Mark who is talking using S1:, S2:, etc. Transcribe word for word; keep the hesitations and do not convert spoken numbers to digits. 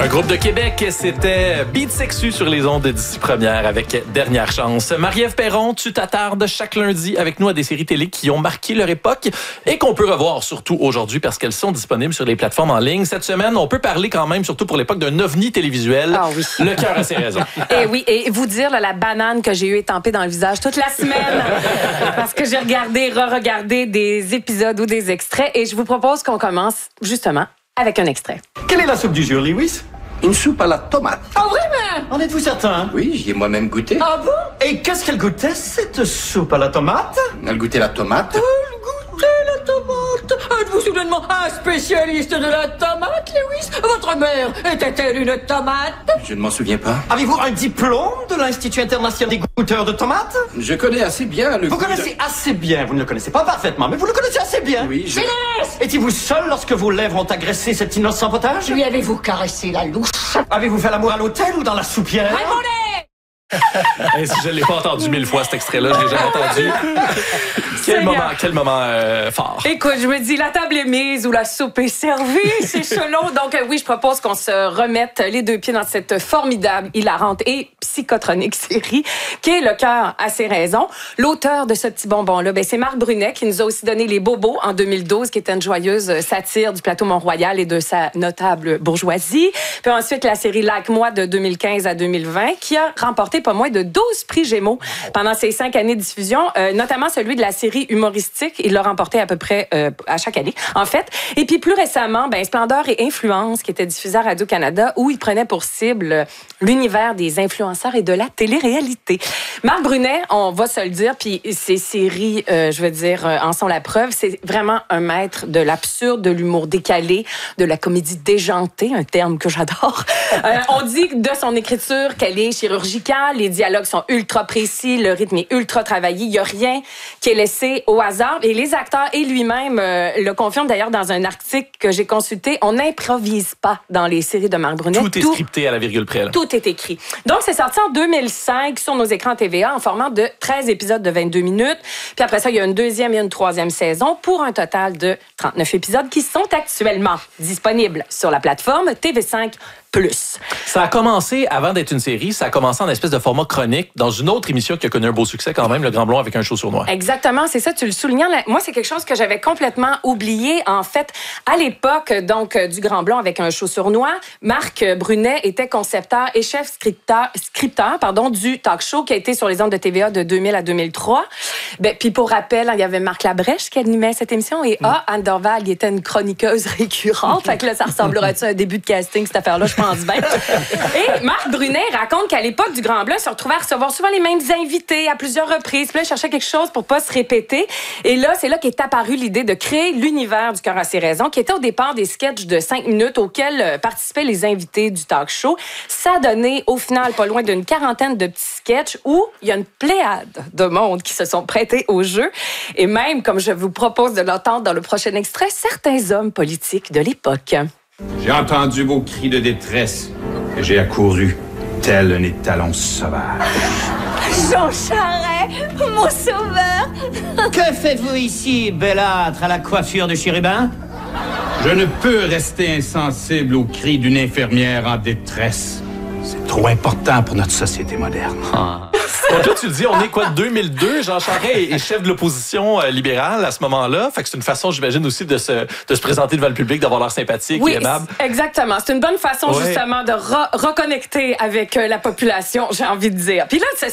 S1: Un groupe de Québec, c'était Beat Sexu sur les ondes d'ici première avec Dernière Chance. Marie-Ève Perron, tu t'attardes chaque lundi avec nous à des séries télé qui ont marqué leur époque et qu'on peut revoir surtout aujourd'hui parce qu'elles sont disponibles sur les plateformes en ligne. Cette semaine, on peut parler quand même, surtout pour l'époque, d'un ovni télévisuel.
S2: Ah oui.
S1: Le cœur a ses raisons.
S2: Et oui, et vous dire là, la banane que j'ai eu étampée dans le visage toute la semaine parce que j'ai regardé, re-regardé des épisodes ou des extraits et je vous propose qu'on commence justement avec un extrait.
S3: Quelle est la soupe du jour, Lewis?
S4: Une soupe à la tomate.
S3: Oh, vraiment? En êtes-vous certain?
S4: Oui, j'y ai moi-même goûté.
S3: Ah bon? Et qu'est-ce qu'elle goûtait, cette soupe à la tomate?
S4: Elle goûtait la tomate.
S3: Elle goûtait la tomate. Êtes-vous soudainement un spécialiste de la tomate, Lewis? Votre mère était-elle une tomate?
S4: Je ne m'en souviens pas.
S3: Avez-vous un diplôme de l'Institut international des goûteurs de tomates?
S4: Je connais assez bien le
S3: Vous
S4: goût de-
S3: connaissez assez bien, vous ne le connaissez pas parfaitement, mais vous le connaissez assez bien.
S4: Oui, je...
S3: Étiez-vous seul lorsque vos lèvres ont agressé cet innocent potage?
S5: Lui avez-vous caressé la louche?
S3: Avez-vous fait l'amour à l'hôtel ou dans la soupière?
S1: Et si je ne l'ai pas entendu mille fois, cet extrait-là, je l'ai jamais entendu. Quel
S2: Seigneur.
S1: moment, quel moment euh, fort.
S2: Écoute, je me dis, la table est mise ou la soupe est servie, c'est selon. Donc euh, oui, je propose qu'on se remette les deux pieds dans cette formidable, hilarante et psychotronique série qui est Le cœur a ses raisons. L'auteur de ce petit bonbon-là, ben, c'est Marc Brunet qui nous a aussi donné Les Bobos en deux mille douze, qui était une joyeuse satire du plateau Mont-Royal et de sa notable bourgeoisie. Puis ensuite, la série Like Moi de deux mille quinze à deux mille vingt qui a remporté pas moins de douze prix Gémeaux pendant ses cinq années de diffusion, euh, notamment celui de la série humoristique. Il l'a remporté à peu près euh, à chaque année, en fait. Et puis plus récemment, ben, Splendeur et Influence, qui était diffusé à Radio-Canada, où il prenait pour cible euh, l'univers des influenceurs et de la télé-réalité. Marc Brunet, on va se le dire, puis ses séries, euh, je veux dire, euh, en sont la preuve, c'est vraiment un maître de l'absurde, de l'humour décalé, de la comédie déjantée, un terme que j'adore. Euh, on dit de son écriture qu'elle est chirurgicale, les dialogues sont ultra précis, le rythme est ultra travaillé, il n'y a rien qui est laissé au hasard. Et les acteurs et lui-même euh, le confirment d'ailleurs dans un article que j'ai consulté. On n'improvise pas dans les séries de Marc Brunet.
S1: Tout est scripté à la virgule près. Là.
S2: Tout est écrit. Donc, c'est sorti en deux mille cinq sur nos écrans T V A en format de treize épisodes de vingt-deux minutes. Puis après ça, il y a une deuxième et une troisième saison pour un total de trente-neuf épisodes qui sont actuellement disponibles sur la plateforme T V cinq plus.
S1: Ça a commencé, avant d'être une série, ça a commencé en espèce de format chronique dans une autre émission qui a connu un beau succès quand même, Le Grand Blond avec un show sur noir.
S2: Exactement, c'est ça, tu le soulignes. Moi, c'est quelque chose que j'avais complètement oublié. En fait, à l'époque donc du Grand Blond avec un show sur noir, Marc Brunet était concepteur et chef scripteur, scripteur pardon, du talk show qui a été sur les ondes de T V A de deux mille à deux mille trois. Ben, puis pour rappel, il y avait Marc Labrèche qui animait cette émission et mm. ah, Anne Dorval, qui était une chroniqueuse récurrente. Fait que là, ça ressemblerait à un début de casting, cette affaire-là, je pense bien. Et Marc Brunet raconte qu'à l'époque du Grand Blond, il se retrouvait à recevoir souvent les mêmes invités à plusieurs reprises. Puis là, il cherchait quelque chose pour pas se répéter. Et là, c'est là qu'est apparue l'idée de créer l'univers du cœur à ses raisons, qui était au départ des sketchs de cinq minutes auxquels participaient les invités du talk show. Ça a donné, au final, pas loin d'une quarantaine de petits sketchs où il y a une pléiade de monde qui se sont prêtés au jeu. Et même, comme je vous propose de l'entendre dans le prochain extrait, certains hommes politiques de l'époque.
S6: J'ai entendu vos cris de détresse et j'ai accouru, tel un étalon sauvage.
S5: Jean Charest, mon sauveur!
S7: Que faites-vous ici, belâtre à la coiffure de chérubin?
S6: Je ne peux rester insensible aux cris d'une infirmière en détresse. C'est trop important pour notre société moderne.
S1: Ah. Donc là, tu le dis, on est quoi, deux mille deux? Jean Charest est chef de l'opposition euh, libérale à ce moment-là. Fait que c'est une façon, j'imagine, aussi de se, de se présenter devant le public, d'avoir l'air sympathique
S2: oui,
S1: et aimable.
S2: Exactement. C'est une bonne façon,
S1: ouais.
S2: justement, de re- reconnecter avec euh, la population, j'ai envie de dire. Puis là, c'est